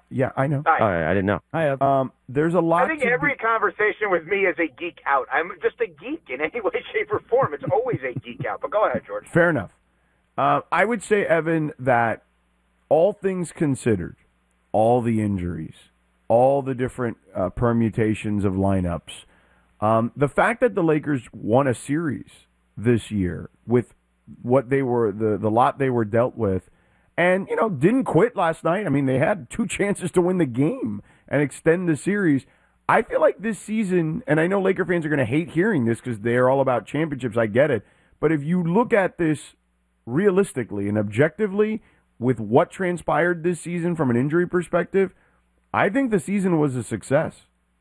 Yeah, I know. Hi. Oh, I didn't know. I have. There's a lot. I think every conversation with me is a geek out. I'm just a geek in any way, shape, or form. It's always a geek out. But go ahead, George. Fair enough. I would say, Evan, that all things considered, all the injuries, all the different permutations of lineups, the fact that the Lakers won a series this year with what they were, the lot they were dealt with, and, didn't quit last night. I mean, they had 2 chances to win the game and extend the series. I feel like this season, and I know Laker fans are going to hate hearing this because they're all about championships. I get it. But if you look at this realistically and objectively with what transpired this season from an injury perspective, I think the season was a success.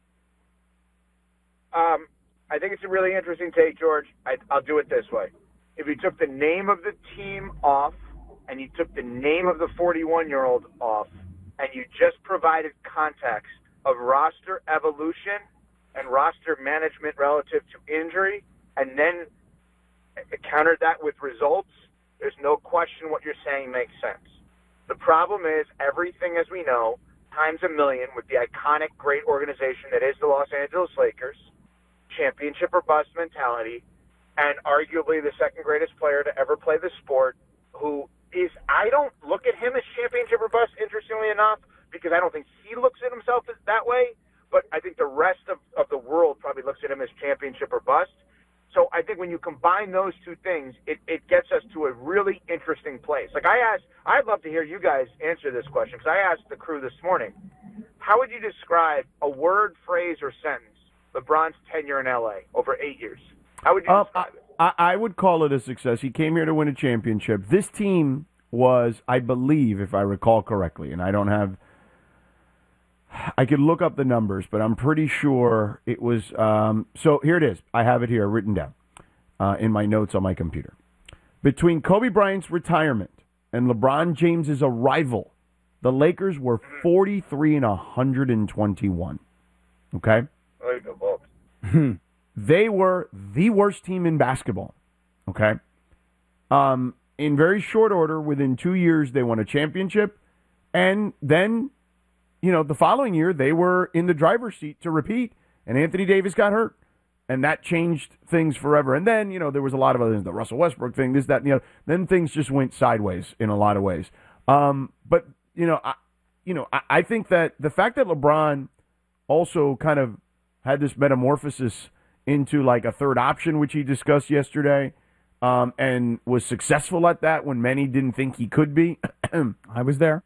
I think it's a really interesting take, George. I'll do it this way. If you took the name of the team off and you took the name of the 41-year-old off and you just provided context of roster evolution and roster management relative to injury and then countered that with results, there's no question what you're saying makes sense. The problem is everything, as we know, times a million with the iconic great organization that is the Los Angeles Lakers, championship or bust mentality, and arguably the second greatest player to ever play the sport, who is, I don't look at him as championship or bust, interestingly enough, because I don't think he looks at himself that way, but I think the rest of the world probably looks at him as championship or bust. So I think when you combine those two things, it gets us to a really interesting place. Like I'd love to hear you guys answer this question, because I asked the crew this morning, how would you describe a word, phrase, or sentence LeBron's tenure in L.A. over 8 years? How would you describe it? I would call it a success. He came here to win a championship. This team was, I believe, if I recall correctly, and I could look up the numbers, but I'm pretty sure it was, so here it is. I have it here written down in my notes on my computer. Between Kobe Bryant's retirement and LeBron James's arrival, the Lakers were 43 and 121. Okay? They were the worst team in basketball. Okay? In very short order, within 2 years, they won a championship, and then the following year, they were in the driver's seat to repeat, and Anthony Davis got hurt. And that changed things forever. And then, there was a lot of other things, the Russell Westbrook thing, this, that, and the other. Then things just went sideways in a lot of ways. But I think that the fact that LeBron also kind of had this metamorphosis into like a third option, which he discussed yesterday, and was successful at that when many didn't think he could be. I was there.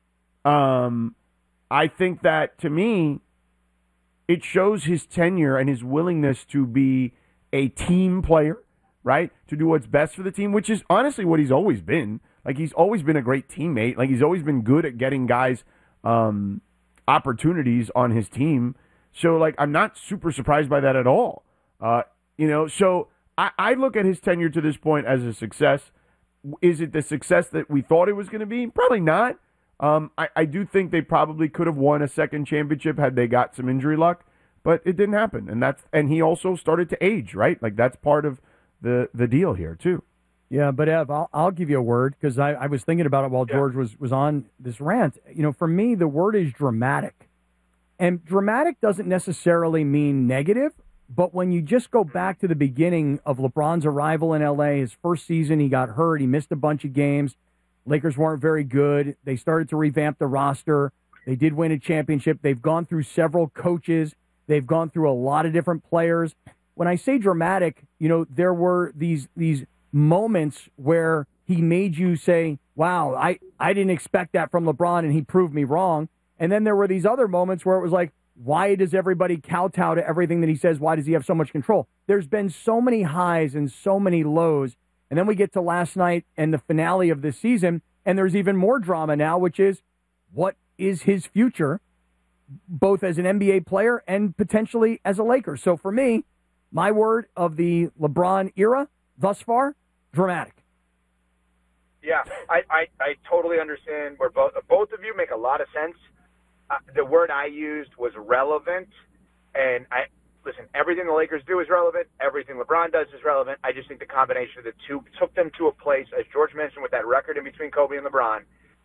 I think that, to me, it shows his tenure and his willingness to be a team player, right? To do what's best for the team, which is honestly what he's always been. Like, he's always been a great teammate. Like, he's always been good at getting guys opportunities on his team. So, like, I'm not super surprised by that at all. So I look at his tenure to this point as a success. Is it the success that we thought it was going to be? Probably not. I do think they probably could have won a second championship had they got some injury luck, but it didn't happen. And he also started to age, right? Like, that's part of the deal here too. Yeah, but Ev, I'll give you a word, because I was thinking about it while George was on this rant. For me, the word is dramatic. And dramatic doesn't necessarily mean negative, but when you just go back to the beginning of LeBron's arrival in L.A., his first season, he got hurt, he missed a bunch of games. Lakers weren't very good. They started to revamp the roster. They did win a championship. They've gone through several coaches. They've gone through a lot of different players. When I say dramatic, there were these moments where he made you say, wow, I didn't expect that from LeBron, and he proved me wrong. And then there were these other moments where it was like, why does everybody kowtow to everything that he says? Why does he have so much control? There's been so many highs and so many lows. And then we get to last night and the finale of this season, and there's even more drama now, which is, what is his future, both as an NBA player and potentially as a Laker? So for me, my word of the LeBron era thus far, dramatic. Yeah, I totally understand where both of you make a lot of sense. The word I used was relevant, and listen, everything the Lakers do is relevant. Everything LeBron does is relevant. I just think the combination of the two took them to a place, as George mentioned, with that record in between Kobe and LeBron,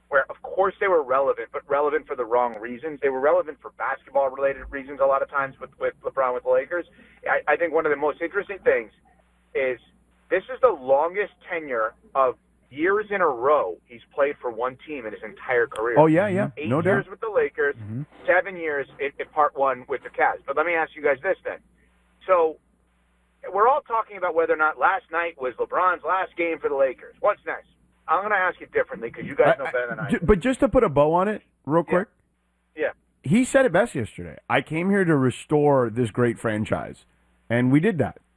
where, of course, they were relevant, but relevant for the wrong reasons. They were relevant for basketball-related reasons a lot of times with LeBron with the Lakers. I think one of the most interesting things is this is the longest tenure of years in a row he's played for one team in his entire career. Oh, yeah. 8 No doubt. years with the Lakers, 7 years in part one with the Cavs. But let me ask you guys this then. So we're all talking about whether or not last night was LeBron's last game for the Lakers. What's next? I'm going to ask you differently because you guys know better than I do. But just to put a bow on it real quick. Yeah. He said it best yesterday. I came here to restore this great franchise, and we did that.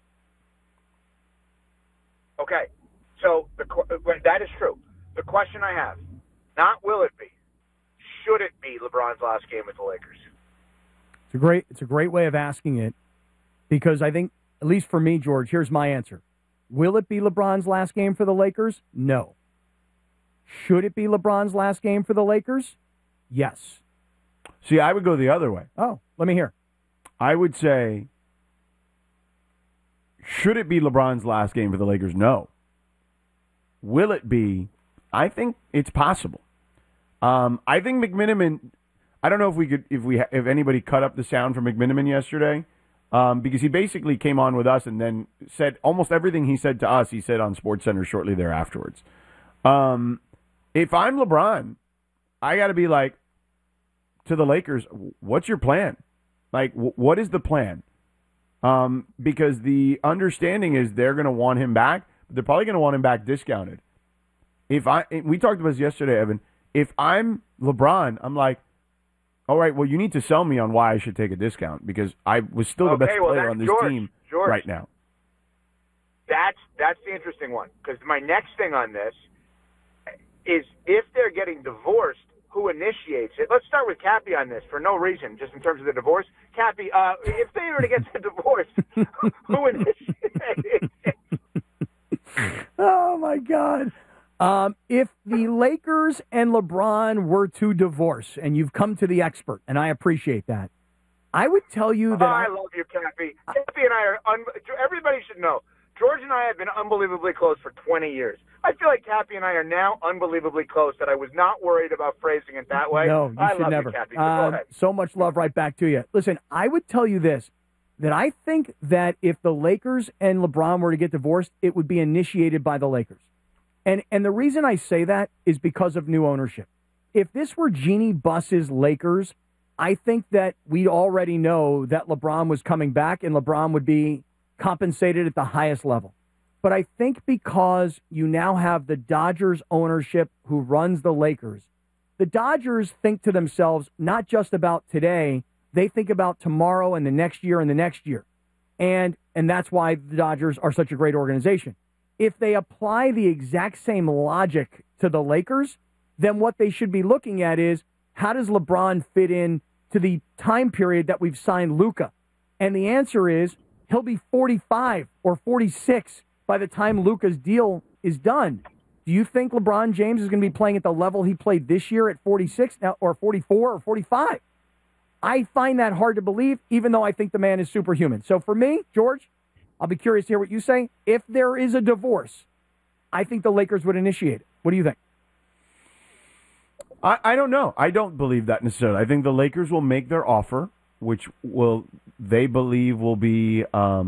Okay. So that is true. The question I have, not will it be, should it be LeBron's last game with the Lakers? It's a great way of asking it, because I think, at least for me, George, here's my answer. Will it be LeBron's last game for the Lakers? No. Should it be LeBron's last game for the Lakers? Yes. See, I would go the other way. Oh, let me hear. I would say, should it be LeBron's last game for the Lakers? No. Will it be? I think it's possible. I think McMenamin. I don't know if anybody cut up the sound from McMenamin yesterday, because he basically came on with us and then said almost everything he said to us. He said on SportsCenter shortly there afterwards. If I'm LeBron, I got to be like to the Lakers. What's your plan? Like, what is the plan? Because the understanding is they're going to want him back. They're probably going to want him back discounted. We talked about this yesterday, Evan. If I'm LeBron, I'm like, all right, well, you need to sell me on why I should take a discount because I was still the best player on this team right now. That's the interesting one, because my next thing on this is if they're getting divorced, who initiates it? Let's start with Cappy on this for no reason, just in terms of the divorce. Cappy, if they were to get the divorce, who initiates it? Oh, my God. If the Lakers and LeBron were to divorce, and you've come to the expert, and I appreciate that, I would tell you that... I love you, Cappy. Cappy and I are... everybody should know, George and I have been unbelievably close for 20 years. I feel like Cappy and I are now unbelievably close, that I was not worried about phrasing it that way. No, you should never. You, Cappy. So go ahead. So much love right back to you. Listen, I would tell you this, that I think that if the Lakers and LeBron were to get divorced, it would be initiated by the Lakers. And the reason I say that is because of new ownership. If this were Jeannie Buss's Lakers, I think that we'd already know that LeBron was coming back and LeBron would be compensated at the highest level. But I think because you now have the Dodgers ownership who runs the Lakers, the Dodgers think to themselves not just about today, they think about tomorrow and the next year and the next year. And that's why the Dodgers are such a great organization. If they apply the exact same logic to the Lakers, then what they should be looking at is, how does LeBron fit in to the time period that we've signed Luka? And the answer is, he'll be 45 or 46 by the time Luka's deal is done. Do you think LeBron James is going to be playing at the level he played this year at 46 now, or 44 or 45? I find that hard to believe, even though I think the man is superhuman. So for me, George, I'll be curious to hear what you say. If there is a divorce, I think the Lakers would initiate it. What do you think? I don't know. I don't believe that necessarily. I think the Lakers will make their offer, which they believe will be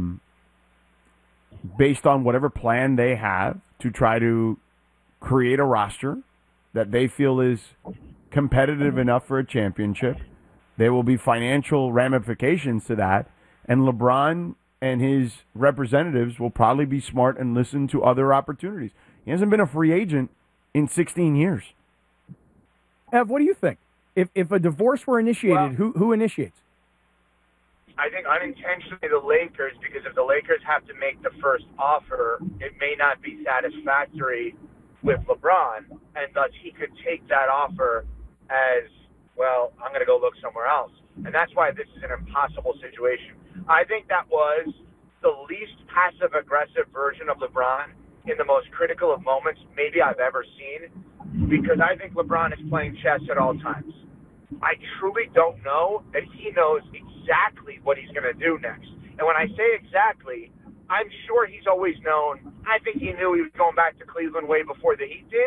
based on whatever plan they have to try to create a roster that they feel is competitive enough for a championship. There will be financial ramifications to that, and LeBron and his representatives will probably be smart and listen to other opportunities. He hasn't been a free agent in 16 years. Ev, what do you think? If a divorce were initiated, who initiates? I think unintentionally the Lakers, because if the Lakers have to make the first offer, it may not be satisfactory with LeBron, and thus he could take that offer as, well, I'm going to go look somewhere else. And that's why this is an impossible situation. I think that was the least passive-aggressive version of LeBron in the most critical of moments maybe I've ever seen, because I think LeBron is playing chess at all times. I truly don't know that he knows exactly what he's going to do next. And when I say exactly, I'm sure he's always known. I think he knew he was going back to Cleveland way before the Heat did.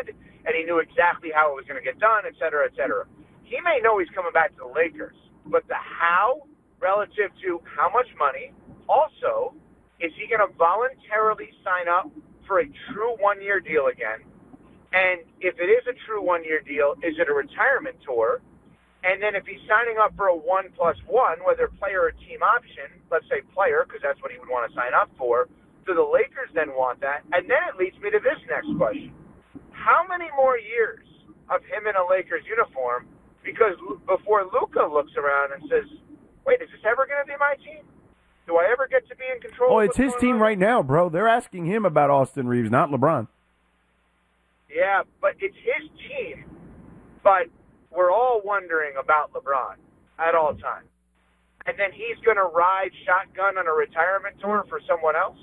and he knew exactly how it was going to get done, et cetera, et cetera. He may know he's coming back to the Lakers, but the how relative to how much money, also, is he going to voluntarily sign up for a true one-year deal again? And if it is a true one-year deal, is it a retirement tour? And then if he's signing up for a 1+1, whether player or team option, let's say player, because that's what he would want to sign up for, do the Lakers then want that? And then it leads me to this next question. How many more years of him in a Lakers uniform? Because before Luka looks around and says, wait, is this ever going to be my team? Do I ever get to be in control? Oh, it's his team right now, bro. They're asking him about Austin Reeves, not LeBron. Yeah, but it's his team. But we're all wondering about LeBron at all times. And then he's going to ride shotgun on a retirement tour for someone else?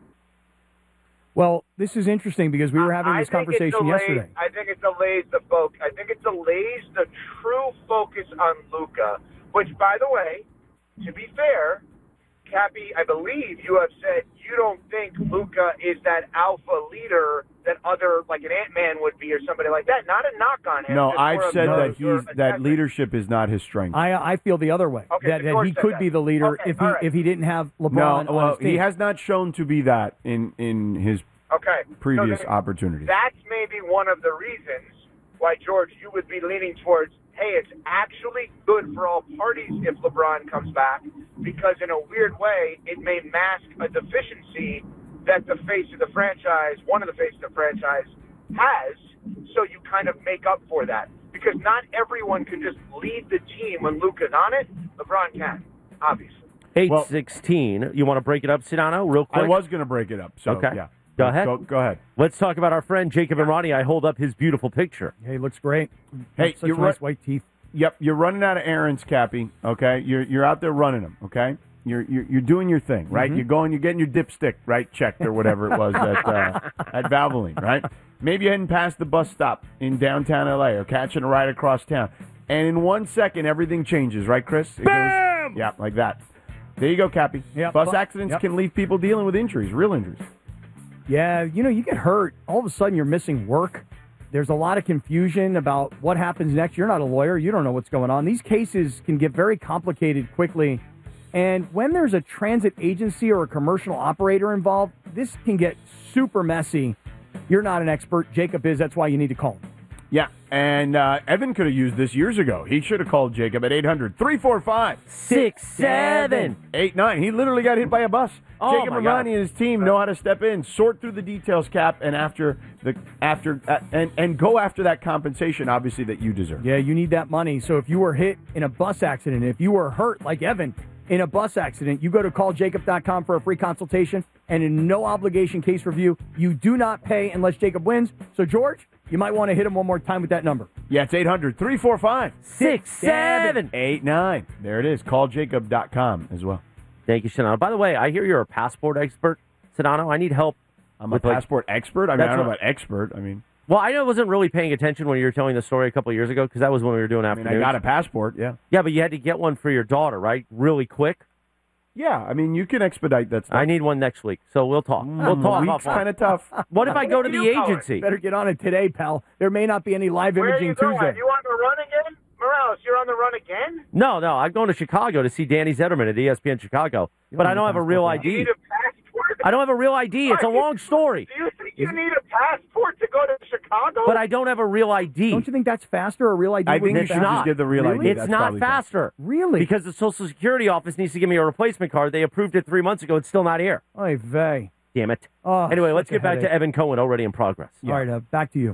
Well, this is interesting because we were having this conversation yesterday. I think it delays the focus. I think it delays the true focus on Luka, which, by the way, to be fair, Cappy, I believe you have said you don't think Luka is that alpha leader that other, like an Ant-Man would be or somebody like that. Not a knock on him. No, I've said that leadership is not his strength. I feel the other way. Okay, that he could be the leader if he didn't have LeBron on his team. He has not shown to be that in his previous opportunities. That's maybe one of the reasons why, George, you would be leaning towards, hey, it's actually good for all parties if LeBron comes back, because in a weird way, it may mask a deficiency that the face of the franchise, one of the faces of the franchise, has, so you kind of make up for that. Because not everyone can just lead the team when Luka's on it. LeBron can, obviously. 8-16. You want to break it up, Sedano, real quick? I was going to break it up, so okay. Yeah. Go ahead. Go ahead. Let's talk about our friend Jacob and Ronnie. I hold up his beautiful picture. Hey, looks great. Hey, such nice white teeth. Yep, you're running out of errands, Cappy. Okay, you're out there running them. Okay, you're doing your thing, right? Mm-hmm. You're getting your dipstick right checked or whatever it was at Valvoline, right? Maybe you're heading past the bus stop in downtown LA or catching a ride across town, and in 1 second everything changes, right, Chris? Bam! Yeah, like that. There you go, Cappy. Yep. Bus accidents can leave people dealing with injuries, real injuries. Yeah, you get hurt. All of a sudden, you're missing work. There's a lot of confusion about what happens next. You're not a lawyer. You don't know what's going on. These cases can get very complicated quickly. And when there's a transit agency or a commercial operator involved, this can get super messy. You're not an expert. Jacob is. That's why you need to call him. Yeah, and Evan could have used this years ago. He should have called Jacob at 800-345-6789. He literally got hit by a bus. Oh, Jacob and Ronnie and his team know how to step in, sort through the details, Cap, and and go after that compensation, obviously, that you deserve. Yeah, you need that money. So if you were hit in a bus accident, if you were hurt like Evan in a bus accident, you go to calljacob.com for a free consultation and a no-obligation case review. You do not pay unless Jacob wins. So, George, you might want to hit him one more time with that number. Yeah, it's 800-345-6789. There it is. Calljacob.com as well. Thank you, Sedano. By the way, I hear you're a passport expert, Sedano. I need help. I'm a passport expert? I mean, I don't know about expert. I mean... Well, I wasn't really paying attention when you were telling the story a couple of years ago, because that was when we were doing afternoons. I got a passport, yeah. Yeah, but you had to get one for your daughter, right? Really quick? Yeah, I mean, you can expedite that stuff. I need one next week, so we'll talk. We'll talk. Week's kind of tough. What if I go to the agency? Better get on it today, pal. There may not be any live imaging Tuesday. Are you on the run again? Morales, you're on the run again? No, I'm going to Chicago to see Danny Zetterman at ESPN Chicago, but I don't have a real ID. You need a passport? I don't have a real ID. It's a long story. Do you think you need a passport to go to Chicago? But I don't have a real ID. Don't you think that's faster? A real ID? I think you should just get the real ID. It's not faster. Really? Because the Social Security office needs to give me a replacement card. They approved it 3 months ago. It's still not here. Oy vey. Damn it. Oh, anyway, let's such a get back headache. to Evan Cohen, already in progress. Yeah. All right, back to you.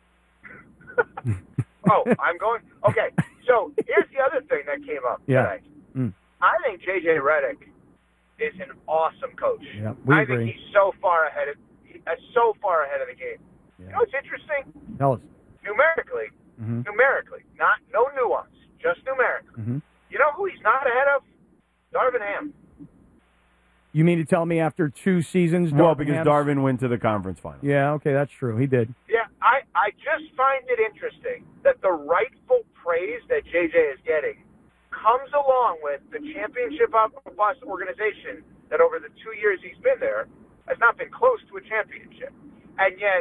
I'm going? Okay, so here's the other thing that came up today. I think J.J. Redick is an awesome coach. Yeah, we agree. think he's so far ahead of the game. Yeah. You know what's interesting? Tell us. Numerically, no nuance, just numerically. Mm-hmm. You know who he's not ahead of? Darvin Ham. You mean to tell me after 2 seasons? Well, because Darvin went to the conference final. Yeah, okay, that's true. He did. Yeah, I just find it interesting that the rightful praise that JJ is getting comes along with the championship bus organization that over the 2 years he's been there has not been close to a championship. And yet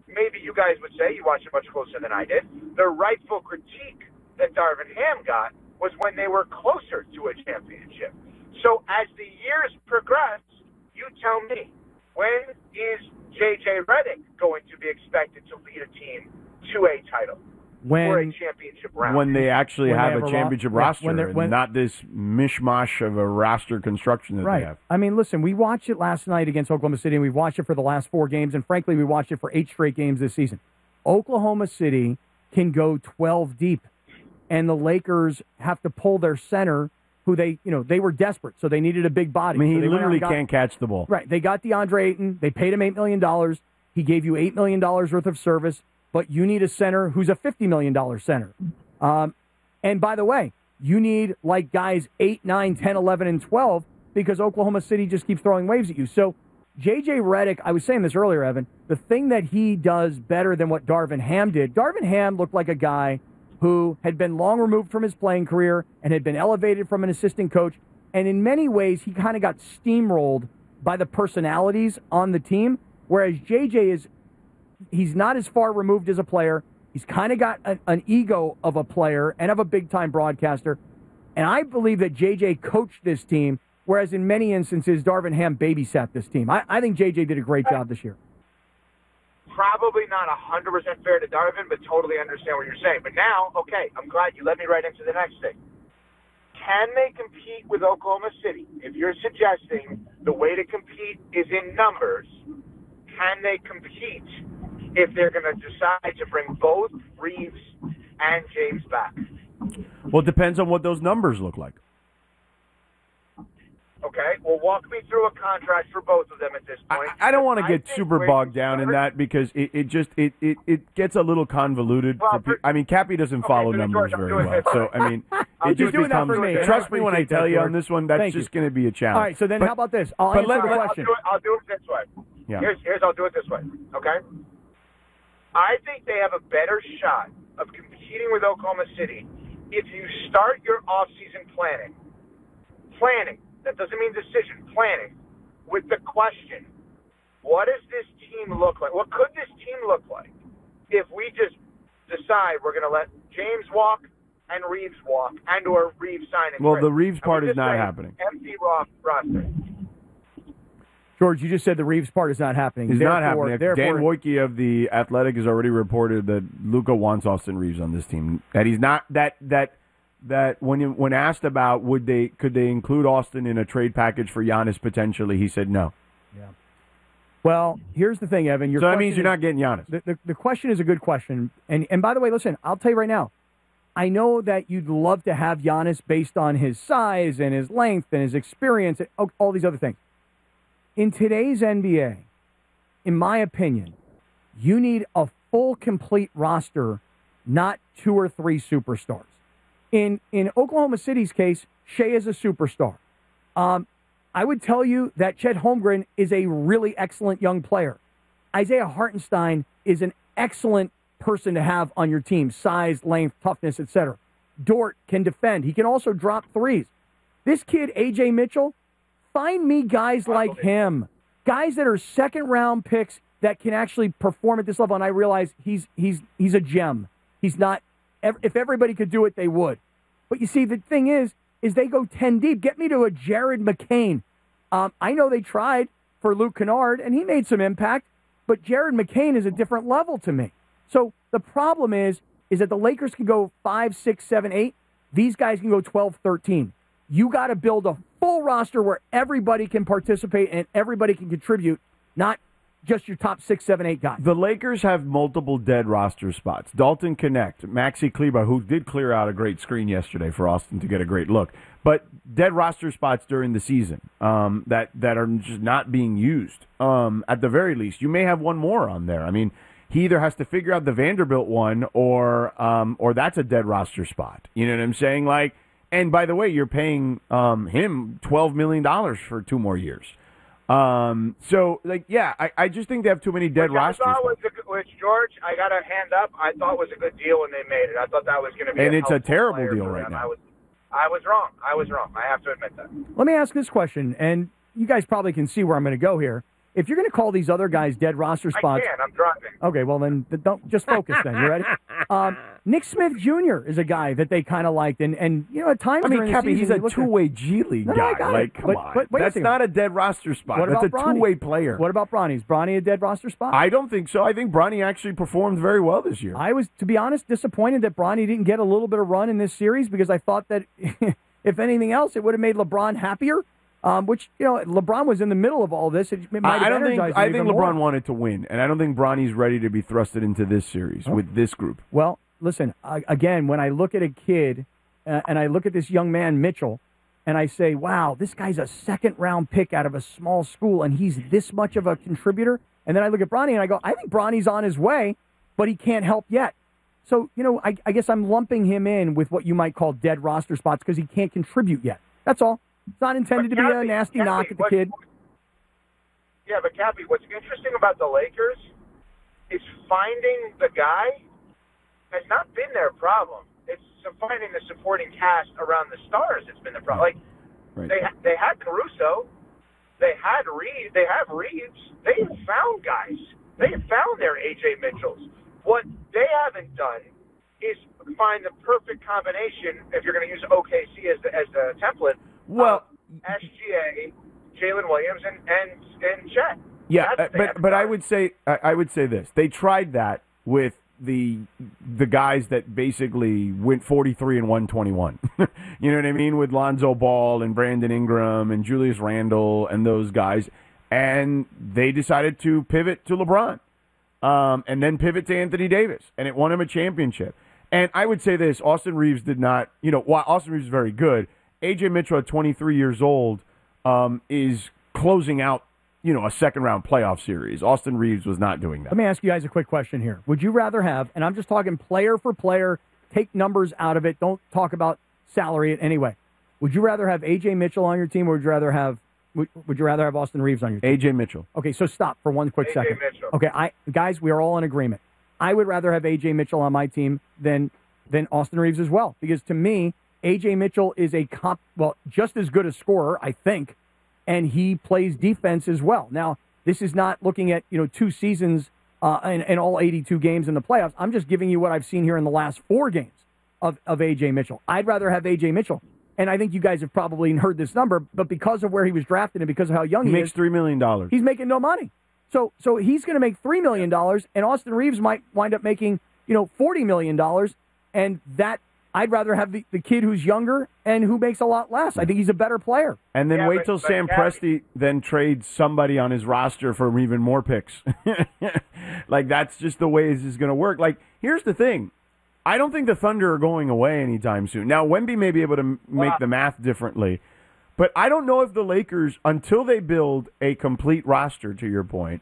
maybe you guys would say, you watched it much closer than I did, the rightful critique that Darvin Ham got was when they were closer to a championship. So as the years progress, you tell me, when is J.J. Redick going to be expected to lead a team to a title or a championship round? When they actually When they have have a a championship ro- yeah, roster and not this mishmash of a roster construction that Right. they have. I mean, listen, we watched it last night against Oklahoma City, and we've watched it for the last 4 games, and frankly, we watched it for 8 straight games this season. Oklahoma City can go 12 deep, and the Lakers have to pull their center, who they were desperate, so they needed a big body. I mean, So he they went out literally and got- can't catch the ball. Right. They got DeAndre Ayton. They paid him $8 million. He gave you $8 million worth of service, but you need a center who's a $50 million center. And by the way, you need like guys 8, 9, 10, 11, and 12 because Oklahoma City just keeps throwing waves at you. So J.J. Redick, I was saying this earlier, Evan, the thing that he does better than what Darvin Ham did, Darvin Ham looked like a guy who had been long removed from his playing career and had been elevated from an assistant coach. And in many ways, he kind of got steamrolled by the personalities on the team, whereas JJ he's not as far removed as a player. He's kind of got an ego of a player and of a big-time broadcaster. And I believe that JJ coached this team, whereas in many instances, Darvin Ham babysat this team. I think JJ did a great job this year. Probably not 100% fair to Darvin, but totally understand what you're saying. But now, okay, I'm glad you led me right into the next thing. Can they compete with Oklahoma City? If you're suggesting the way to compete is in numbers, can they compete if they're going to decide to bring both Reeves and James back? Well, it depends on what those numbers look like. Okay, well, walk me through a contract for both of them at this point. I don't want to get think super where bogged you down in start- that because it gets a little convoluted. Well, for people. I mean, Cappy doesn't follow so numbers George, I'm very doing well. this. So, I mean, it You're just doing that becomes, for me. trust I me when I appreciate tell that, you on George. this one, that's Thank just you. going to be a challenge. All right, so then But- how about this? I'll but answer the question. I'll do it this way. Yeah. I'll do it this way, okay? I think they have a better shot of competing with Oklahoma City if you start your off-season planning, that doesn't mean decision, planning, with the question, what does this team look like? What could this team look like if we just decide we're going to let James walk and Reeves walk and or Reeves sign and Well, trade? the Reeves And part we is just not say happening. Empty roster. George, you just said the Reeves part is not happening. It's not Therefore- happening. Dan Wojcicki of The Athletic has already reported that Luka wants Austin Reeves on this team. That he's not that when asked about could they include Austin in a trade package for Giannis potentially, he said no. Yeah. Well, here's the thing, Evan. So that means you're not getting Giannis. The question is a good question. And by the way, listen, I'll tell you right now, I know that you'd love to have Giannis based on his size and his length and his experience and all these other things. In today's NBA, in my opinion, you need a full, complete roster, not 2 or 3 superstars. In Oklahoma City's case, Shea is a superstar. I would tell you that Chet Holmgren is a really excellent young player. Isaiah Hartenstein is an excellent person to have on your team, size, length, toughness, etc. Dort can defend. He can also drop threes. This kid, A.J. Mitchell, find me guys like him, guys that are second-round picks that can actually perform at this level. And I realize he's a gem. He's not. If everybody could do it, they would. But you see, the thing is they go 10 deep. Get me to a Jared McCain. I know they tried for Luke Kennard, and he made some impact, but Jared McCain is a different level to me. So the problem is that the Lakers can go 5, 6, 7, 8. These guys can go 12, 13. You got to build a full roster where everybody can participate and everybody can contribute, not just your top 6, 7, 8 guys. The Lakers have multiple dead roster spots. Dalton Connect, Maxi Kleber, who did clear out a great screen yesterday for Austin to get a great look. But dead roster spots during the season that are just not being used. At the very least, you may have one more on there. I mean, he either has to figure out the Vanderbilt one or that's a dead roster spot. You know what I'm saying? Like, and by the way, you're paying him $12 million for 2 more years. So, like, yeah, I just think they have too many dead rosters. Which, George, I got a hand up, I thought was a good deal when they made it. I thought that was going to be And it's a helpful terrible player deal for right them. now. I was wrong. I have to admit that. Let me ask this question, and you guys probably can see where I'm going to go here. if you're going to call these other guys dead roster spots, I can. I'm driving. Okay, well then don't just focus. Then you ready? Nick Smith Jr. is a guy that they kind of liked, and at times. I mean, during the Cappy, season, he's a two-way G League No, guy. I got it. Like, come But wait a that's second. not a dead roster spot. What That's a about Bronny? two-way player. What about Bronny? Is Bronny a dead roster spot? I don't think so. I think Bronny actually performed very well this year. I was, to be honest, disappointed that Bronny didn't get a little bit of run in this series because I thought that, if anything else, it would have made LeBron happier. Which, LeBron was in the middle of all this. It might have energized him I think even LeBron more. wanted to win, and I don't think Bronny's ready to be thrusted into this series with this group. Well, listen, again, when I look at a kid and I look at this young man, Mitchell, and I say, wow, this guy's a second-round pick out of a small school, and he's this much of a contributor. And then I look at Bronny, and I go, I think Bronny's on his way, but he can't help yet. So, I guess I'm lumping him in with what you might call dead roster spots because he can't contribute yet. That's all. It's not intended to be a nasty knock at the kid. Yeah, but Cappy, what's interesting about the Lakers is finding the guy has not been their problem. It's finding the supporting cast around the stars that's been the problem. Like, they had Caruso, they had Reeves, they have Reeves. They have found guys. They have found their A.J. Mitchells. What they haven't done is find the perfect combination, if you're going to use OKC as the template, well, SGA, Jalen Williams, and Chet. Yeah, but I would say this. They tried that with the guys that basically went 43 and 121. You know what I mean? With Lonzo Ball and Brandon Ingram and Julius Randle and those guys. And they decided to pivot to LeBron and then pivot to Anthony Davis. And it won him a championship. And I would say this, Austin Reeves did not, while Austin Reeves is very good, A.J. Mitchell at 23 years old is closing out, a second-round playoff series. Austin Reeves was not doing that. Let me ask you guys a quick question here. Would you rather have, and I'm just talking player for player, take numbers out of it, don't talk about salary in any way. Would you rather have A.J. Mitchell on your team, or would you rather have Austin Reeves on your team? A.J. Mitchell. Okay, so stop for one quick second. Mitchell. Okay, guys, we are all in agreement. I would rather have A.J. Mitchell on my team than Austin Reeves as well, because to me, A.J. Mitchell is just as good a scorer, I think, and he plays defense as well. Now, this is not looking at, 2 seasons and all 82 games in the playoffs. I'm just giving you what I've seen here in the last 4 games of A.J. Mitchell. I'd rather have A.J. Mitchell. And I think you guys have probably heard this number, but because of where he was drafted and because of how young he makes is, $3 million. He's making no money. So he's going to make $3 million, and Austin Reeves might wind up making, $40 million, and that I'd rather have the kid who's younger and who makes a lot less. I think he's a better player. And then wait till Sam Presti then trades somebody on his roster for even more picks. Like, that's just the way this is going to work. Like, here's the thing. I don't think the Thunder are going away anytime soon. Now, Wemby may be able to make the math differently, but I don't know if the Lakers, until they build a complete roster, to your point,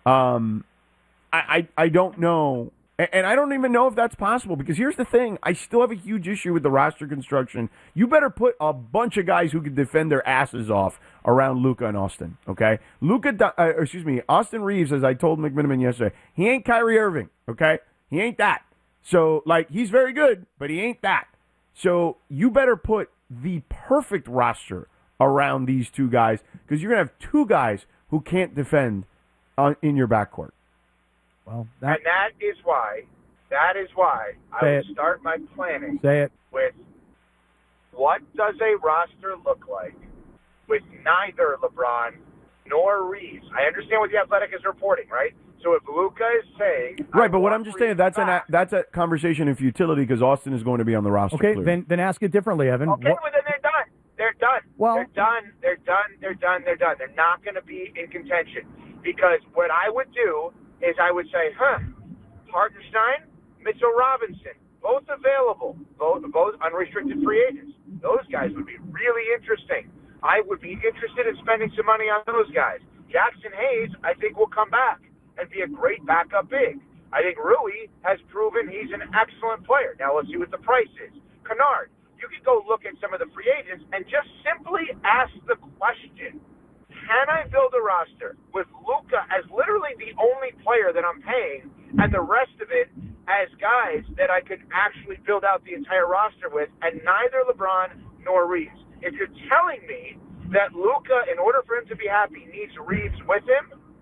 I don't know. And I don't even know if that's possible, because here's the thing. I still have a huge issue with the roster construction. You better put a bunch of guys who can defend their asses off around Luka and Austin, okay? Austin Reeves, as I told McMiniman yesterday, he ain't Kyrie Irving, okay? He ain't that. So, he's very good, but he ain't that. So you better put the perfect roster around these two guys, because you're going to have 2 guys who can't defend in your backcourt. Well, and that is why I would start my planning with what does a roster look like with neither LeBron nor Reeves. I understand what the Athletic is reporting, right? So if Luka is saying... Right, but what I'm just saying, that's a conversation in futility, because Austin is going to be on the roster. Okay, clearly. then ask it differently, Evan. Okay, well, then they're done. They're done. Well, They're done. They're not going to be in contention. Because what I would do is I would say, Hartenstein, Mitchell Robinson, both available, both unrestricted free agents. Those guys would be really interesting. I would be interested in spending some money on those guys. Jackson Hayes, I think, will come back and be a great backup big. I think Rui has proven he's an excellent player. Now let's see what the price is. Kennard, you could go look at some of the free agents and just simply ask the question, can I build a roster with Luka as literally the only player that I'm paying and the rest of it as guys that I could actually build out the entire roster with, and neither LeBron nor Reeves? If you're telling me that Luka, in order for him to be happy, needs Reeves with him,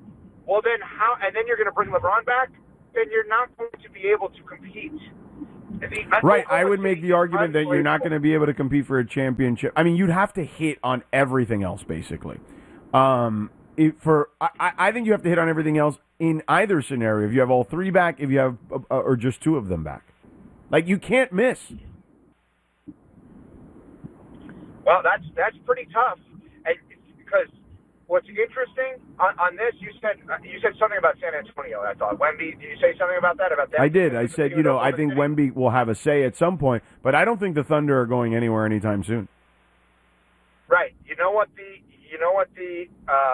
Well, then how? And then you're going to bring LeBron back? Then you're not going to be able to compete. Right. I would make the argument that you're not going to be able to compete for a championship. I mean, you'd have to hit on everything else, basically. I think you have to hit on everything else in either scenario. If you have all three back, if you have or just two of them back, like you can't miss. Well, that's pretty tough, and because what's interesting on this, you said something about San Antonio. I thought Wemby. Did you say something about that? About that? I did. I said, I think Wemby will have a say at some point, but I don't think the Thunder are going anywhere anytime soon. Right. You know what the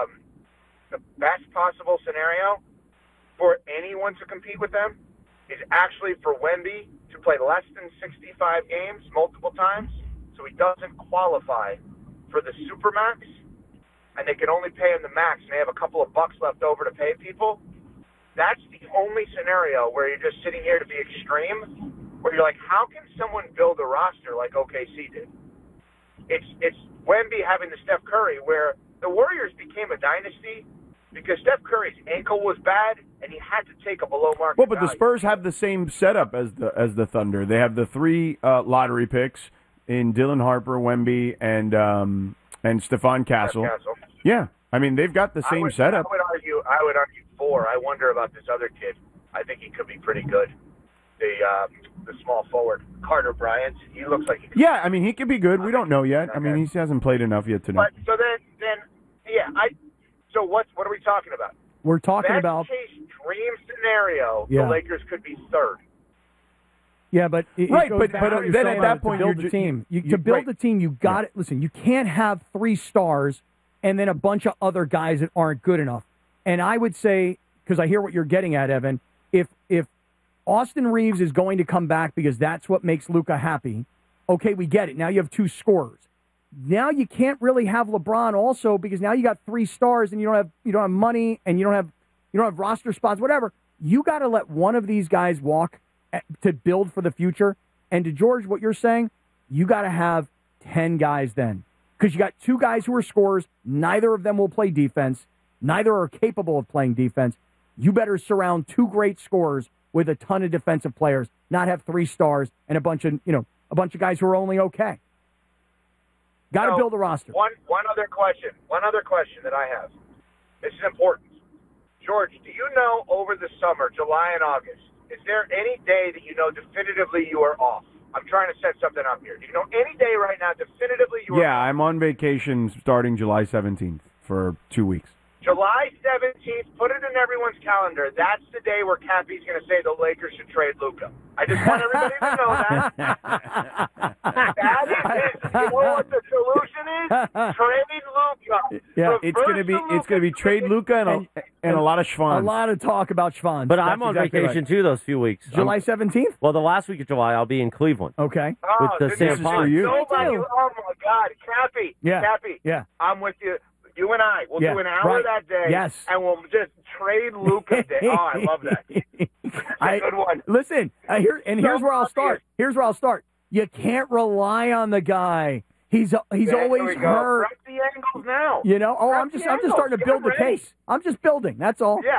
best possible scenario for anyone to compete with them is actually for Wemby to play less than 65 games multiple times, so he doesn't qualify for the Supermax, and they can only pay him the max, and they have a couple of bucks left over to pay people. That's the only scenario where you're just sitting here to be extreme, where you're like, how can someone build a roster like OKC did? It's Wemby having the Steph Curry, where the Warriors became a dynasty because Steph Curry's ankle was bad, and he had to take a below-market Well, but the value. Spurs have the same setup as the Thunder. They have the three lottery picks in Dylan Harper, Wemby, and Stephon Castle. Yeah, I mean they've got the same setup. I would argue 4. I wonder about this other kid. I think he could be pretty good. The small forward, Carter Bryant. He looks like he could. Yeah, I mean he could be good. We don't know yet. I mean he hasn't played enough yet to know. But so then yeah. So what are we talking about? We're talking about best case dream scenario. Yeah. The Lakers could be third. Yeah, but it Right, goes but back to what you're then saying at that about point, to build you're a team. you- To build right. a team, you got it. Listen, you can't have 3 stars and then a bunch of other guys that aren't good enough. And I would say, because I hear what you're getting at, Evan, if Austin Reeves is going to come back because that's what makes Luka happy, okay, we get it. Now you have 2 scorers. Now you can't really have LeBron also because now you got 3 stars and you don't have money and you don't have roster spots, whatever. You got to let one of these guys walk to build for the future. And to George, what you're saying, you got to have 10 guys then. Because you got 2 guys who are scorers. Neither of them will play defense. Neither are capable of playing defense. You better surround 2 great scorers with a ton of defensive players, not have 3 stars and a bunch of guys who are only okay. Got to build a roster. One other question that I have. This is important. George, do you know over the summer, July and August, is there any day that you know definitively you are off? I'm trying to set something up here. Do you know any day right now definitively you are Yeah, off? I'm on vacation starting July 17th for 2 weeks. July 17th, put it in everyone's calendar. That's the day where Cappy's going to say the Lakers should trade Luka. I just want everybody to know that. That is it. You know what the solution is? Trade Luka. Yeah, it's gonna be trade Luka and a lot of A Schwan. lot of talk about Schwan. But I'm on vacation too those few weeks. July 17th? Well, the last week of July, I'll be in Cleveland. Okay. With the this Sam is Pond. you. Nobody, oh, my God. Cappy. Yeah. Cappy. Yeah. I'm with you. You and I, we'll Yeah, do an hour right. that day. Yes. And we'll just trade Luka day. Oh, I love that. That's a good one. Listen, here's where I'll start. Here's where I'll start. You can't rely on the guy. He's Here always we go. hurt. Press the angles now. You know? Oh, Press I'm just the angles. starting to Get build the ready. case. I'm just building. That's all. Yeah.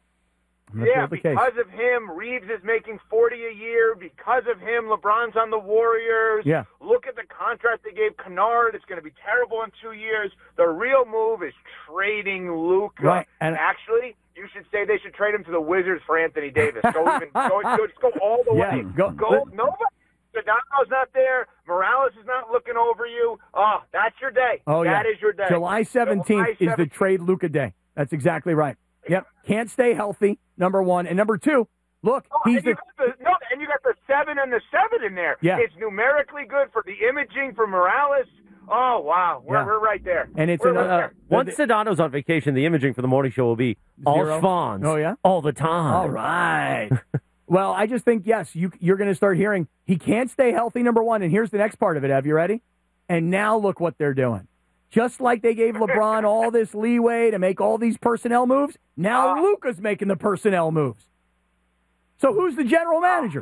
I'm gonna Yeah, build the case. because of him, Reeves is making $40 a year. Because of him, LeBron's on the Warriors. Yeah. Look at the contract they gave Kennard. It's going to be terrible in 2 years. The real move is trading Luka. Right, and- actually, you should say they should trade him to the Wizards for Anthony Davis. Just go all the Yeah, way. go- Nobody. Sedano's not there. Morales is not looking over you. Oh, that's your day. Oh, yeah. That is your day. July 17th is the trade Luka day. That's exactly right. Yep. Can't stay healthy, number 1. And number 2, look, he's and you got the 7 and the 7 in there. Yeah. It's numerically good for the imaging for Morales. Oh, wow. We're right there. And it's We're right another. there. Once Sedano's on vacation, the imaging for the morning show will be all Zero? Schwans. Oh, yeah? All the time. All right. Well, I just think, yes, you're going to start hearing he can't stay healthy, number 1. And here's the next part of it, Ev. You ready? And now look what they're doing. Just like they gave LeBron all this leeway to make all these personnel moves, now Luka's making the personnel moves. So who's the general manager?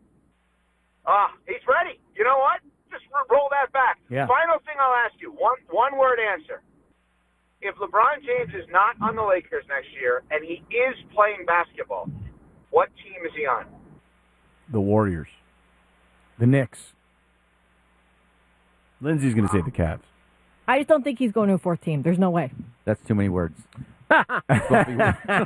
He's ready. You know what? Just roll that back. Yeah. Final thing I'll ask you. One word answer. if LeBron James is not on the Lakers next year and he is playing basketball, what team is he on? The Warriors. The Knicks. Lindsay's going to say the Cavs. I just don't think he's going to a fourth team. There's no way. That's too many words. Honestly,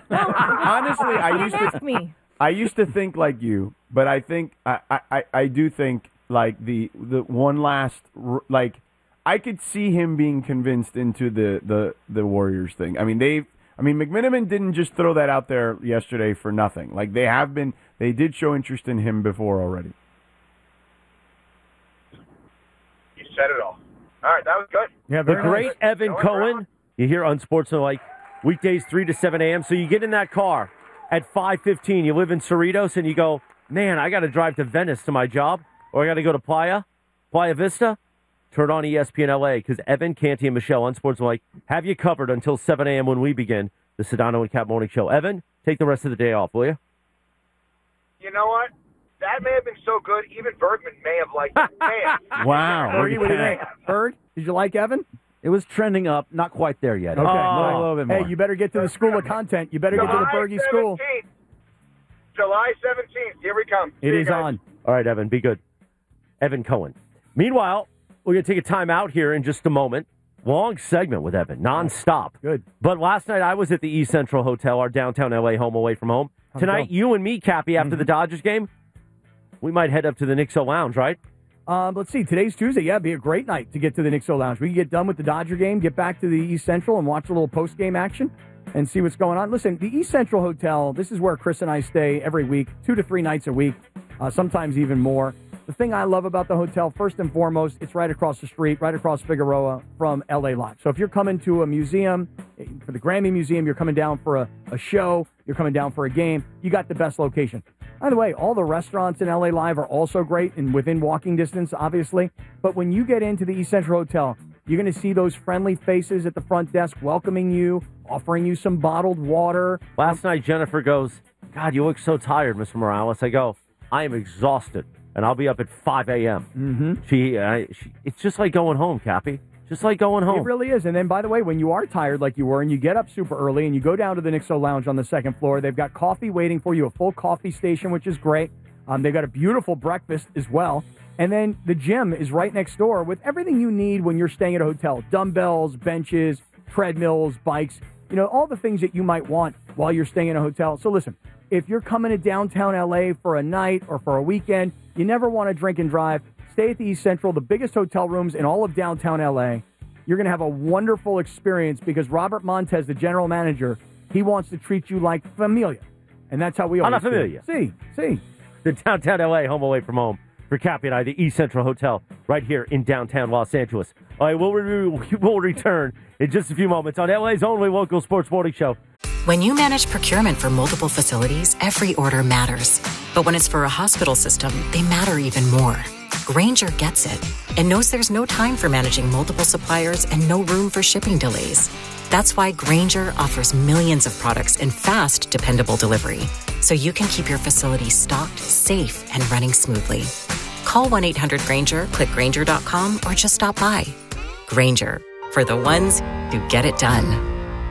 I used to think like you, but I think I do think like the one last like I could see him being convinced into the Warriors thing. I mean McMenamin didn't just throw that out there yesterday for nothing. Like they did show interest in him before already. You said it all. All right, that was good. Yeah, The very great nice. Evan Cohen. You hear Unsportsmanlike weekdays 3 to 7 a.m. So you get in that car at 5:15. You live in Cerritos, and you go, man, I got to drive to Venice to my job, or I got to go to Playa Vista. Turn on ESPN LA because Evan, Canty, and Michelle Unsportsmanlike have you covered until 7 a.m. when we begin the Sedano and Cap Morning Show. Evan, take the rest of the day off, will you? You know what? That may have been so good, even Bergman may have liked it. Wow. Bergie, what do you think? Bird, did you like Evan? It was trending up, not quite there yet. Okay. A little bit more. Hey, you better get to the School of Content. You better get to the Bergie School. July 17th. Here we come. It See you is guys. on. All right, Evan, be good. Evan Cohen. Meanwhile, we're going to take a time out here in just a moment. Long segment with Evan, nonstop. Good. But last night I was at the East Central Hotel, our downtown LA home away from home. Tonight, you and me, Cappy, after the Dodgers game, we might head up to the Knicks Lounge, right? Let's see. Today's Tuesday. Yeah, it'd be a great night to get to the Knicks Lounge. We can get done with the Dodger game, get back to the East Central, and watch a little post-game action and see what's going on. Listen, the East Central Hotel, this is where Chris and I stay every week, 2 to 3 nights a week, sometimes even more. The thing I love about the hotel, first and foremost, it's right across the street, right across Figueroa from LA Live. So if you're coming to a museum, for the Grammy Museum, you're coming down for a show, you're coming down for a game, you got the best location. By the way, all the restaurants in LA Live are also great and within walking distance, obviously. But when you get into the East Central Hotel, you're going to see those friendly faces at the front desk welcoming you, offering you some bottled water. Last night, Jennifer goes, God, you look so tired, Mr. Morales. I go, I am exhausted, and I'll be up at 5 a.m. Mm-hmm. It's just like going home, Cappy. Just like going home. It really is. And then, by the way, when you are tired like you were and you get up super early and you go down to the Nixo Lounge on the second floor, they've got coffee waiting for you, a full coffee station, which is great. They've got a beautiful breakfast as well. And then the gym is right next door with everything you need when you're staying at a hotel. Dumbbells, benches, treadmills, bikes, all the things that you might want while you're staying in a hotel. So listen, if you're coming to downtown LA for a night or for a weekend, you never want to drink and drive, stay at the East Central, the biggest hotel rooms in all of downtown LA. You're going to have a wonderful experience because Robert Montez, the general manager, he wants to treat you like familia. And that's how we always Ana familia. See. The downtown LA home away from home for Cappy and I, the East Central Hotel right here in downtown Los Angeles. All right, we will return in just a few moments on LA's only local sports morning show. When you manage procurement for multiple facilities, every order matters. But when it's for a hospital system, they matter even more. Grainger gets it and knows there's no time for managing multiple suppliers and no room for shipping delays. That's why Grainger offers millions of products in fast, dependable delivery, so you can keep your facility stocked, safe, and running smoothly. Call 1-800-GRAINGER, click Grainger.com, or just stop by. Grainger, for the ones who get it done.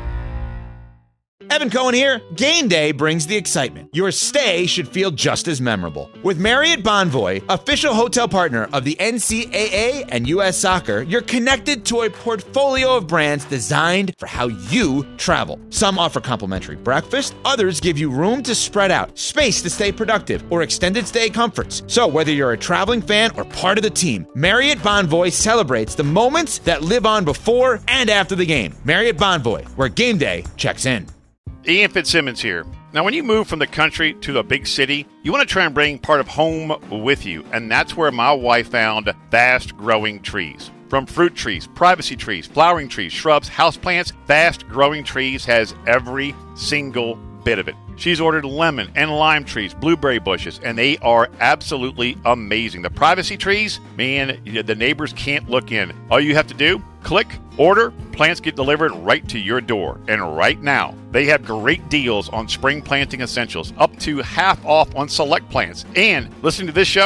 Evan Cohen here. Game day brings the excitement. Your stay should feel just as memorable. With Marriott Bonvoy, official hotel partner of the NCAA and U.S. Soccer, you're connected to a portfolio of brands designed for how you travel. Some offer complimentary breakfast, others give you room to spread out, space to stay productive, or extended stay comforts. So whether you're a traveling fan or part of the team, Marriott Bonvoy celebrates the moments that live on before and after the game. Marriott Bonvoy, where game day checks in. Ian Fitzsimmons here. Now, when you move from the country to a big city, you want to try and bring part of home with you, and that's where my wife found Fast Growing Trees. From fruit trees, privacy trees, flowering trees, shrubs, houseplants, Fast Growing Trees has every single bit of it. She's ordered lemon and lime trees, blueberry bushes, and they are absolutely amazing. The privacy trees, man, the neighbors can't look in. All you have to do, click, order, plants get delivered right to your door. And right now, they have great deals on spring planting essentials, up to half off on select plants. And listening to this show,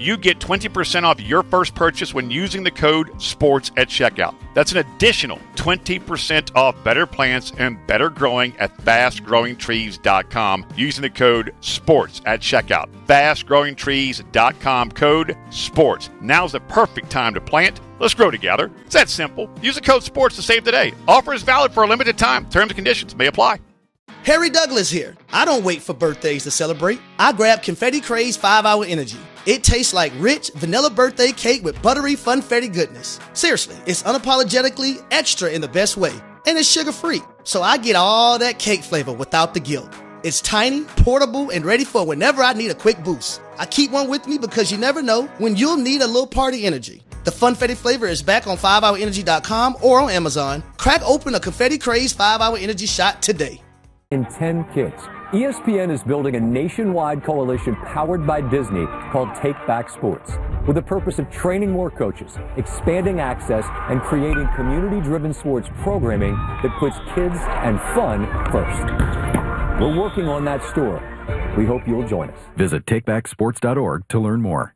you get 20% off your first purchase when using the code SPORTS at checkout. That's an additional 20% off better plants and better growing at fastgrowingtrees.com using the code SPORTS at checkout. Fastgrowingtrees.com code SPORTS. Now's the perfect time to plant. Let's grow together. It's that simple. Use the code SPORTS to save today. Offer is valid for a limited time. Terms and conditions may apply. Harry Douglas here. I don't wait for birthdays to celebrate. I grab Confetti Craze 5-Hour Energy. It tastes like rich vanilla birthday cake with buttery funfetti goodness. Seriously, it's unapologetically extra in the best way. And it's sugar-free, so I get all that cake flavor without the guilt. It's tiny, portable, and ready for whenever I need a quick boost. I keep one with me because you never know when you'll need a little party energy. The Funfetti flavor is back on 5hourenergy.com or on Amazon. Crack open a Confetti Craze 5-Hour Energy shot today. In 10 kids. ESPN is building a nationwide coalition powered by Disney called Take Back Sports, with the purpose of training more coaches, expanding access, and creating community-driven sports programming that puts kids and fun first. We're working on that story. We hope you'll join us. Visit takebacksports.org to learn more.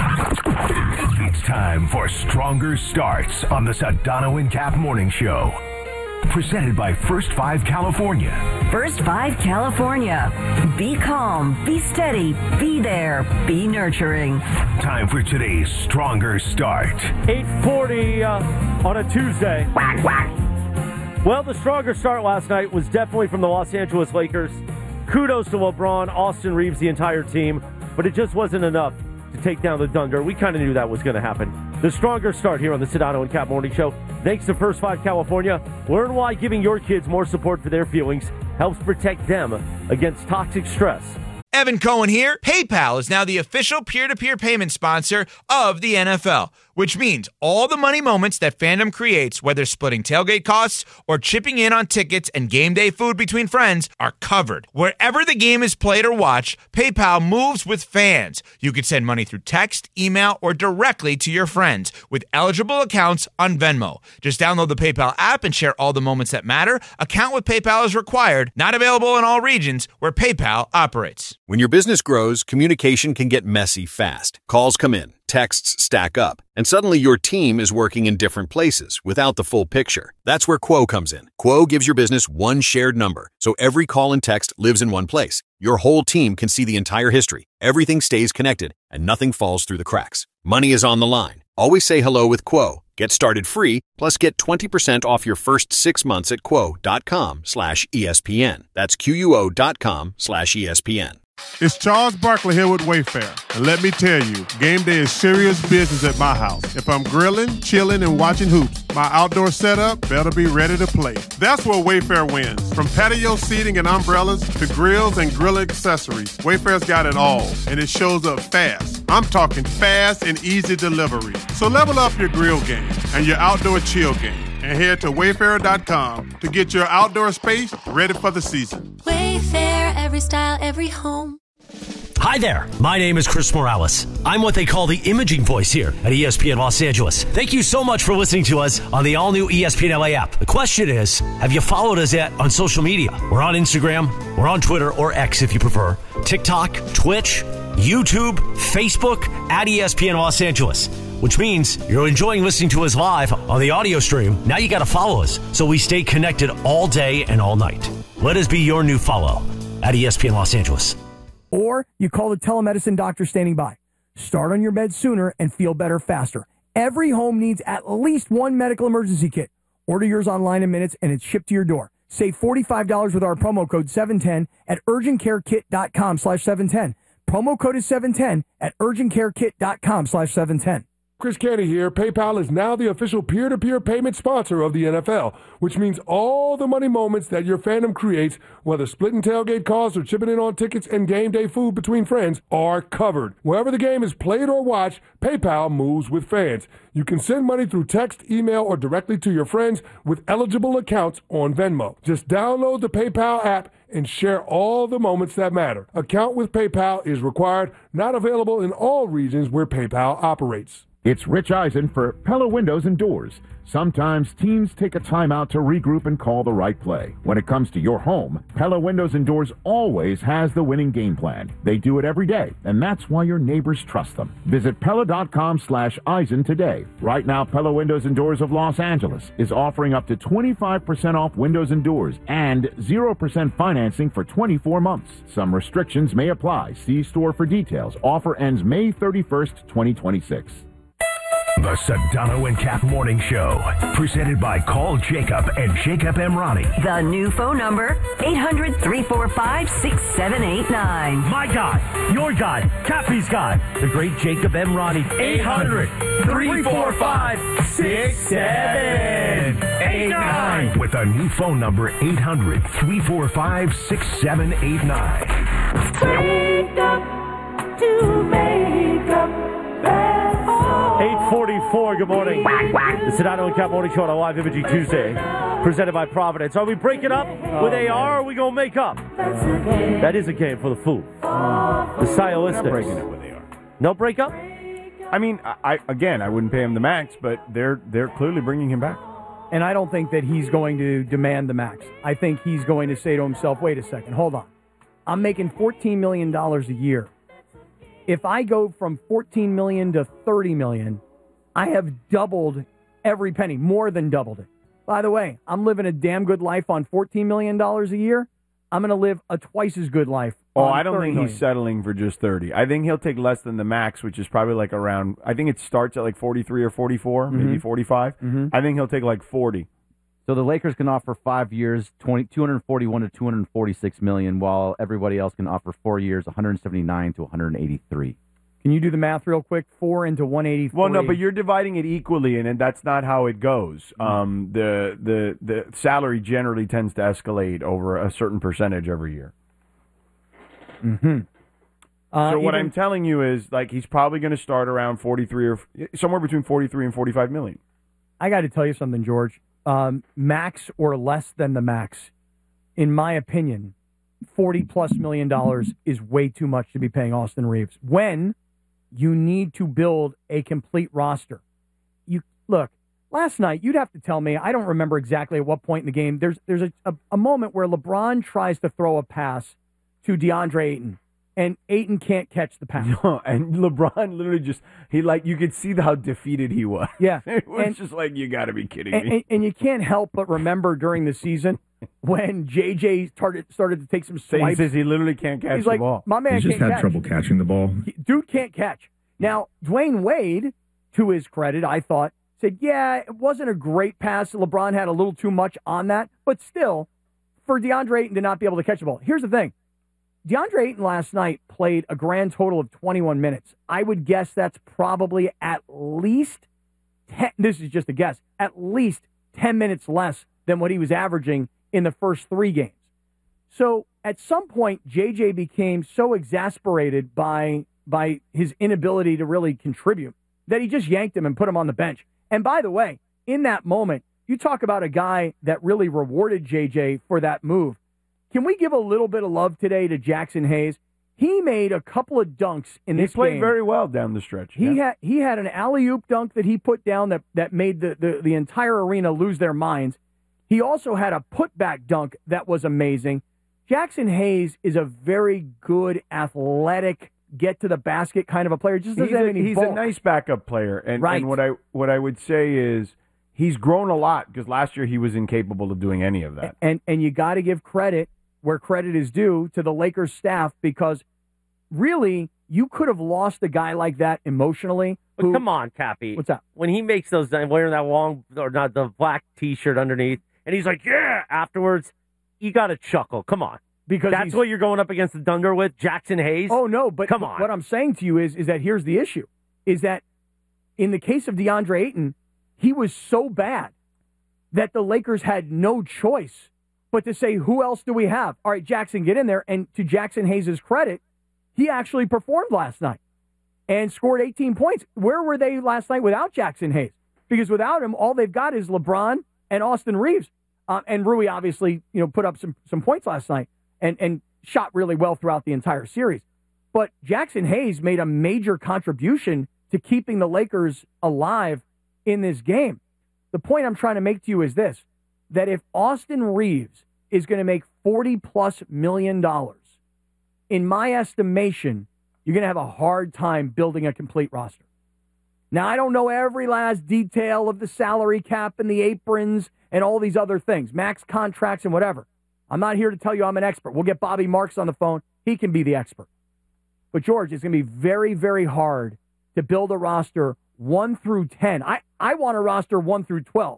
It's time for Stronger Starts on the Sedano and Cap Morning Show. Presented by First 5 California. First 5 California. Be calm, be steady, be there, be nurturing. Time for today's Stronger Start. 8:40 on a Tuesday. Quack, quack. Well, the Stronger Start last night was definitely from the Los Angeles Lakers. Kudos to LeBron, Austin Reeves, the entire team, but it just wasn't enough to take down the Thunder. We kind of knew that was going to happen. The Stronger Start here on the Sedano and Cap Morning Show. Thanks to First 5 California. Learn why giving your kids more support for their feelings helps protect them against toxic stress. Evan Cohen here. PayPal is now the official peer-to-peer payment sponsor of the NFL, which means all the money moments that fandom creates, whether splitting tailgate costs or chipping in on tickets and game day food between friends, are covered. Wherever the game is played or watched, PayPal moves with fans. You can send money through text, email, or directly to your friends with eligible accounts on Venmo. Just download the PayPal app and share all the moments that matter. Account with PayPal is required. Not available in all regions where PayPal operates. When your business grows, communication can get messy fast. Calls come in, texts stack up, and suddenly your team is working in different places without the full picture. That's where Quo comes in. Quo gives your business one shared number, so every call and text lives in one place. Your whole team can see the entire history. Everything stays connected, and nothing falls through the cracks. Money is on the line. Always say hello with Quo. Get started free, plus get 20% off your first 6 months at quo.com/ESPN. That's QUO.com/ESPN. It's Charles Barkley here with Wayfair. And let me tell you, game day is serious business at my house. If I'm grilling, chilling, and watching hoops, my outdoor setup better be ready to play. That's where Wayfair wins. From patio seating and umbrellas to grills and grill accessories, Wayfair's got it all, and it shows up fast. I'm talking fast and easy delivery. So level up your grill game and your outdoor chill game, and head to Wayfair.com to get your outdoor space ready for the season. Wayfair, every style, every home. Hi there, my name is Chris Morales. I'm what they call the imaging voice here at ESPN Los Angeles. Thank you so much for listening to us on the all-new ESPN LA app. The question is, have you followed us yet on social media? We're on Instagram, we're on Twitter, or X if you prefer, TikTok, Twitch, YouTube, Facebook, at ESPN Los Angeles. Which means you're enjoying listening to us live on the audio stream. Now you got to follow us so we stay connected all day and all night. Let us be your new follow at ESPN Los Angeles. Or you call the telemedicine doctor standing by. Start on your bed sooner and feel better faster. Every home needs at least one medical emergency kit. Order yours online in minutes and it's shipped to your door. Save $45 with our promo code 710 at urgentcarekit.com/710. Promo code is 710 at urgentcarekit.com/710. Chris Canty here. PayPal is now the official peer-to-peer payment sponsor of the NFL, which means all the money moments that your fandom creates, whether splitting tailgate costs or chipping in on tickets and game day food between friends, are covered. Wherever the game is played or watched, PayPal moves with fans. You can send money through text, email, or directly to your friends with eligible accounts on Venmo. Just download the PayPal app and share all the moments that matter. Account with PayPal is required, not available in all regions where PayPal operates. It's Rich Eisen for Pella Windows and Doors. Sometimes teams take a timeout to regroup and call the right play. When it comes to your home, Pella Windows and Doors always has the winning game plan. They do it every day, and that's why your neighbors trust them. Visit Pella.com/Eisen today. Right now, Pella Windows and Doors of Los Angeles is offering up to 25% off windows and doors and 0% financing for 24 months. Some restrictions may apply. See store for details. Offer ends May 31st, 2026. The Sedano and Cap Morning Show, presented by Call Jacob and Jacob Emrani. The new phone number, 800-345-6789. My guy, your guy, Cappy's guy, the great Jacob Emrani. 800-345-6789. With a new phone number, 800-345-6789. Wake up to make up. 8:44, good morning. The Sedano and Cap Morning Show on a live Imaging Tuesday, presented by Providence. Are we breaking up with AR, or are we going to make up? That is a game for the food. The stylistics. Not breaking up with AR. No breakup? I mean, I wouldn't pay him the max, but they're clearly bringing him back. And I don't think that he's going to demand the max. I think he's going to say to himself, wait a second, hold on. I'm making $14 million a year. If I go from $14 million to $30 million, I have doubled every penny, more than doubled it. By the way, I'm living a damn good life on $14 million a year. I'm going to live a twice as good life. I don't think he's settling for just 30. I think he'll take less than the max, which is probably like around, I think it starts at like 43 or 44, maybe 45. I think he'll take like 40. So the Lakers can offer 5 years, 241 to 246 million, while everybody else can offer 4 years, 179 to 183. Can you do the math real quick? 4 into 183. Well, no, but you're dividing it equally, and that's not how it goes. The salary generally tends to escalate over a certain percentage every year. Mm-hmm. So what I'm telling you is, like, he's probably going to start around 43 or somewhere between 43 and 45 million. I got to tell you something, George. Max or less than the max, in my opinion, $40+ million is way too much to be paying Austin Reeves when you need to build a complete roster. You look, last night, you'd have to tell me, I don't remember exactly at what point in the game, there's a moment where LeBron tries to throw a pass to DeAndre Ayton, and Ayton can't catch the pass. No, and LeBron literally you could see how defeated he was. Yeah. It was just like, you got to be kidding me. And you can't help but remember during the season when JJ started to take some swipes. He says he literally can't catch the ball. My man He just can't had catch. trouble catching the ball. Dude can't catch. Now, Dwayne Wade, to his credit, I thought, said, yeah, it wasn't a great pass. LeBron had a little too much on that. But still, for DeAndre Ayton to not be able to catch the ball. Here's the thing. DeAndre Ayton last night played a grand total of 21 minutes. I would guess that's probably at least 10, this is just a guess, at least 10 minutes less than what he was averaging in the first 3 games. So at some point, JJ became so exasperated by his inability to really contribute that he just yanked him and put him on the bench. And by the way, in that moment, you talk about a guy that really rewarded JJ for that move. Can we give a little bit of love today to Jackson Hayes? He made a couple of dunks in this game. He played very well down the stretch. He had an alley-oop dunk that he put down that made the entire arena lose their minds. He also had a putback dunk that was amazing. Jackson Hayes is a very good, athletic, get-to-the-basket kind of a player. Just doesn't have any He's bulk. a nice backup player. And, Right. and what I would say is he's grown a lot because last year he was incapable of doing any of that. And you got to give credit where credit is due to the Lakers staff, because really you could have lost a guy like that emotionally. But come on, Cappy. What's that? When he makes those, wearing that long, or not, the black T-shirt underneath, and he's like, yeah, afterwards, you got to chuckle. Come on. Because that's what you're going up against the Thunder with, Jackson Hayes? Oh, no, but come on. What I'm saying to you is that here's the issue, is that in the case of DeAndre Ayton, he was so bad that the Lakers had no choice but to say, who else do we have? All right, Jackson, get in there. And to Jackson Hayes' credit, he actually performed last night and scored 18 points. Where were they last night without Jackson Hayes? Because without him, all they've got is LeBron and Austin Reeves. And Rui obviously, put up some points last night and shot really well throughout the entire series. But Jackson Hayes made a major contribution to keeping the Lakers alive in this game. The point I'm trying to make to you is this, that if Austin Reeves is going to make $40+ million, in my estimation, you're going to have a hard time building a complete roster. Now, I don't know every last detail of the salary cap and the aprons and all these other things, max contracts and whatever. I'm not here to tell you I'm an expert. We'll get Bobby Marks on the phone. He can be the expert. But, George, it's going to be very, very hard to build a roster 1 through 10. I want a roster 1 through 12.